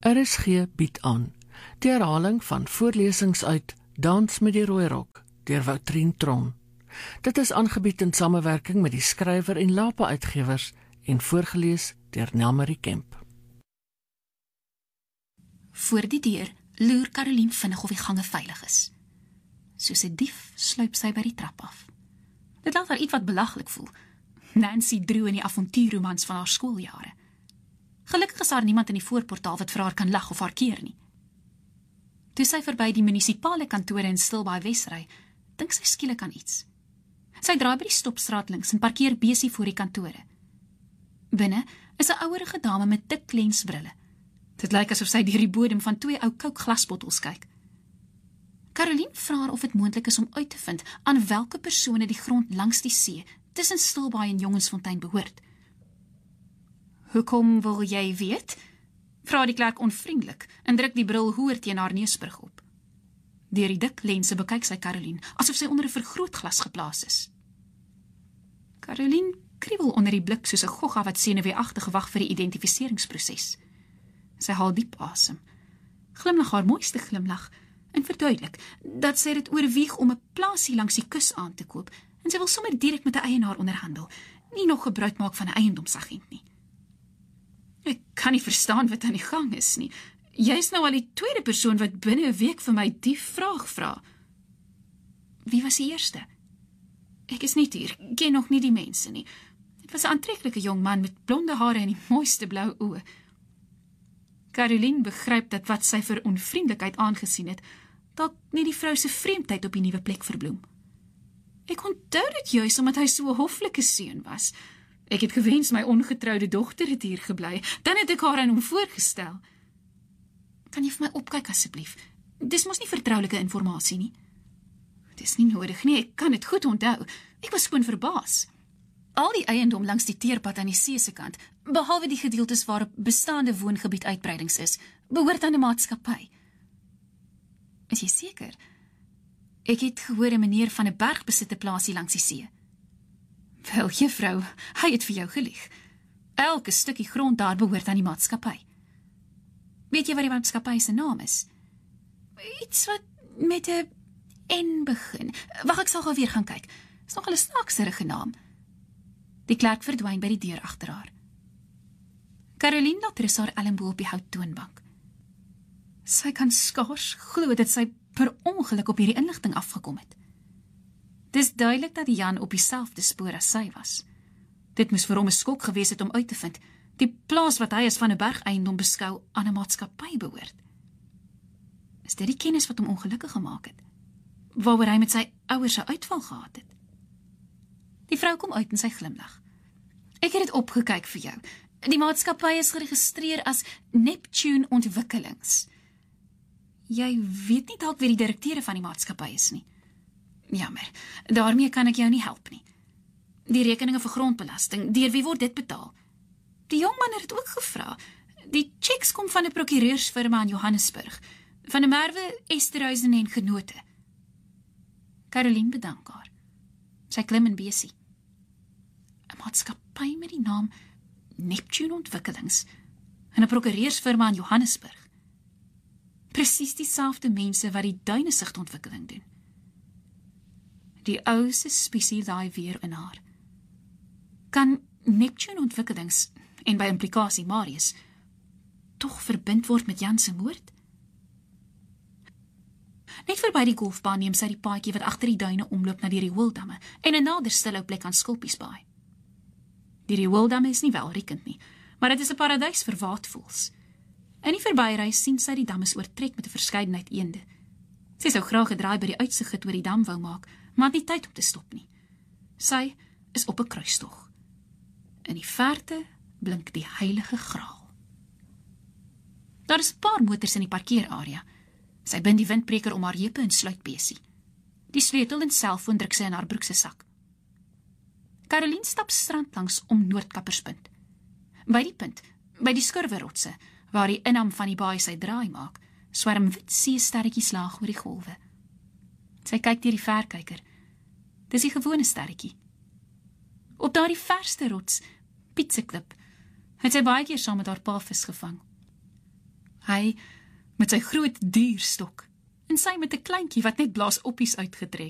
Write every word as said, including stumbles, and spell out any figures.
R S G bied aan die herhaling van voorlesings uit Dans met die Rooi Rok deur Woutrien Tron. Dit is aangebied in samewerking met die skrywer en Lapa Uitgewers en voorgelees deur Nelmarie Kemp. Voor die deur loer Caroline vinnig of die gange veilig is. Soos 'n dief sluip sy by die trap af. Dit laat haar iets wat belaglik voel. Nancy Drew in die avontuurromans van haar skooljare. Gelukkig is daar niemand in die voorportaal wat vir haar kan lag of haar keer nie. Toe sy verby die munisipale kantore in Stilbaai Wes ry, dink sy skielik aan iets. Sy draai by die stopstraat links en parkeer besie voor die kantore. Binne is 'n ouerige dame met dik lensbrille. Dit lyk asof sy deur die bodem van twee ou Coke glasbottels kyk. Caroline vra haar of dit moontlik is om uit te vind aan watter persone die grond langs die see tussen Stilbaai en Jongensfontein behoort. "Hoekom wil jy weet?" vra die klerk onvriendelik en druk die bril hoër teen haar neusbrug op. Deur die dik lense bekyk sy Caroline asof sy onder 'n vergrootglas geplaas is. Caroline kriebel onder die blik soos 'n gogga wat senuweeagtig wag vir die identifiseringsproses. Sy haal diep asem, glimlag haar mooiste glimlag en verduidelik dat sy dit oorweeg om 'n plaasie langs die kus aan te koop en sy wil sommer direk met 'n eienaar onderhandel, nie nog gebruik maak van 'n eiendomsagent nie. Ek kan nie verstaan wat aan die gang is nie. Jy is nou al die tweede persoon wat binne 'n week vir my die vraag vra. Wie was die eerste? Ek is niet hier, ken nog nie die mense nie. Dit was 'n aantreklike jong man met blonde hare en die mooiste blou oë. Caroline begryp dat wat sy vir onvriendelikheid aangesien het, dalk nie die vrou se vreemdheid op die nuwe plek verbloem. Ek onthou dit juis omdat hy so 'n hoflike seun was. Ek het gewens my ongetroude dogter het hier gebly, dan het ek haar aan hom voorgestel. Kan jy vir my opkyk asseblief? Dis mos nie vertroulike inligting nie. Dis nie nodig nie, ek kan dit goed onthou. Ek was skoon verbaas. Al die eiendom langs die teerpad aan die see se kant, behalwe die gedeeltes waar bestaande woongebied uitbreidings is, behoort aan 'n maatskappy. Is jy seker? Ek het gehoor 'n meneer van 'n berg besit 'n plaasie langs die see. Wel, juffrou, hy het vir jou gelieg. Elke stukkie grond daar behoort aan die maatskappy. Weet jy wat die maatskappy se naam is? Iets wat met 'n N begin. Wag, ek sal gou weer gaan kyk. Is nog 'n snaakserige naam. Die klerk verdwyn by die deur agter haar. Caroline laat rus haar elmboog op die houttoonbank. Sy kan skaars glo dat sy per ongeluk op hierdie inligting afgekom het. Dis duidelik dat Jan op dieselfde spoor as sy was. Dit moes vir hom 'n skok gewees het om uit te vind, die plaas wat hy as van 'n bergeiendom beskou aan 'n maatskappy behoort. Is dit die kennis wat hom ongelukkig gemaak het, waaroor hy met sy ouers 'n uitval gehad het? Die vrou kom uit en sy glimlag. Ek het dit opgekyk vir jou. Die maatskappy is geregistreer as Neptune Ontwikkelings. Jy weet nie dalk wie die direkteure van die maatskappy is nie. Jammer, daarmee kan ek jou nie help nie. Die rekeninge vir grondbelasting, deur wie word dit betaal? Die jongman het dit ook gevra. Die checks kom van 'n prokureursfirma in Johannesburg, van 'n Merwe, Esterhuizen en Genote. Caroline bedank haar. Sy klim in besie. 'n Maatskappy met die naam Neptune Ontwikkelings en 'n prokureursfirma in Johannesburg. Presies dieselfde mense wat die duinesigte ontwikkeling doen. Die ou suspisie daai weer in haar. Kan Neptune Ontwikkelings, en by implikasie Marius, tog verbind word met Jan se moord? Net verby die golfbaan neem sy die paadjie wat agter die duine omloop na die riooldamme en 'n nader stilhou plek aan Skulpiesbaai. Die riooldamme is nie welriekend nie, maar dit is 'n paradys vir waadvoëls. In die verbyreis sien sy die dam is oortrek met 'n verskeidenheid eende. Sy sou graag 'n draai by die uitsiggiet oor die dam wou maak, maar het nie tyd om te stop nie. Sy is op 'n kruistog. In die verte blink die heilige graal. Daar is 'n paar motors in die parkeerarea. Sy bind die windbreker om haar heupe en sluit besie. Die sleutel en selfoon druk sy in haar broek se sak. Caroline stap strand langs om Noordkapperspunt. By die punt, by die skurwerrotse, waar die inham van die baai sy draai maak, swerm wit seesterretjies laag oor die golwe. Sy kyk deur die verkyker. Dis die gewone sterretjie. Op daardie verste rots, Pietseklip, het sy baie keer saam met haar pa vis gevang. Hy met sy groot dierstok en sy met 'n kleintjie wat net blaas oppies uitgetrek.